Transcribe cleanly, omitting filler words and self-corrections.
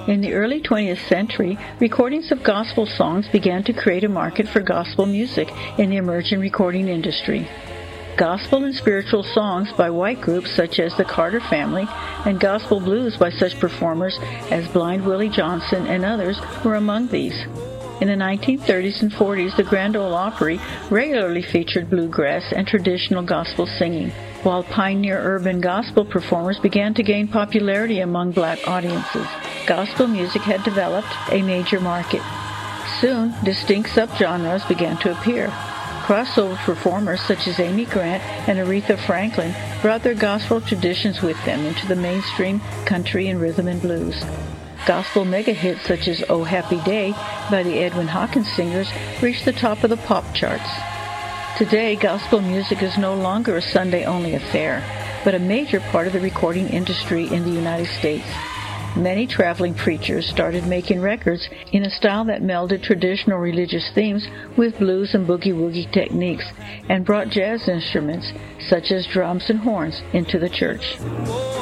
In the early 20th century, recordings of gospel songs began to create a market for gospel music in the emerging recording industry. Gospel and spiritual songs by white groups such as the Carter Family and gospel blues by such performers as Blind Willie Johnson and others were among these. In the 1930s and 40s, the Grand Ole Opry regularly featured bluegrass and traditional gospel singing, while pioneer urban gospel performers began to gain popularity among black audiences. Gospel music had developed a major market. Soon, distinct subgenres began to appear. Crossover performers such as Amy Grant and Aretha Franklin brought their gospel traditions with them into the mainstream country and rhythm and blues. Gospel mega hits such as Oh Happy Day by the Edwin Hawkins Singers reached the top of the pop charts. Today, gospel music is no longer a Sunday-only affair, but a major part of the recording industry in the United States. Many traveling preachers started making records in a style that melded traditional religious themes with blues and boogie-woogie techniques and brought jazz instruments, such as drums and horns, into the church.